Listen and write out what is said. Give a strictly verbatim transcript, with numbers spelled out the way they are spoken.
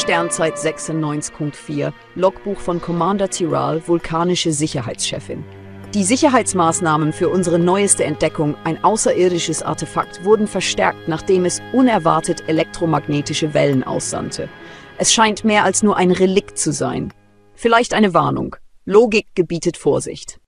Sternzeit sechsundneunzig Punkt vier, Logbuch von Commander Tiral, vulkanische Sicherheitschefin. Die Sicherheitsmaßnahmen für unsere neueste Entdeckung, ein außerirdisches Artefakt, wurden verstärkt, nachdem es unerwartet elektromagnetische Wellen aussandte. Es scheint mehr als nur ein Relikt zu sein. Vielleicht eine Warnung. Logik gebietet Vorsicht.